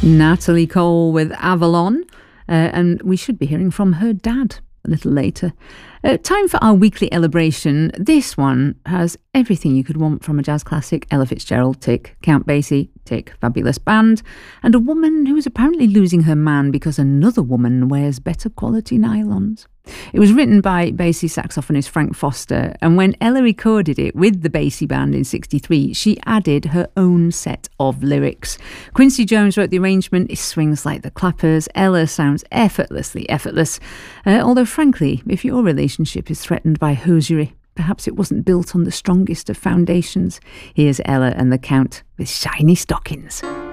Natalie Cole with Avalon, and we should be hearing from her dad a little later. Time for our weekly Elabration. This one has everything you could want from a jazz classic. Ella Fitzgerald, tick. Count Basie, tick. Fabulous band. And a woman who is apparently losing her man because another woman wears better quality nylons. It was written by Basie saxophonist Frank Foster, and when Ella recorded it with the Basie band in '63, she added her own set of lyrics. Quincy Jones wrote the arrangement. It swings like the Clappers. Ella sounds effortlessly effortless. Although, frankly, if your relationship is threatened by hosiery, perhaps it wasn't built on the strongest of foundations. Here's Ella and the Count with Shiny Stockings.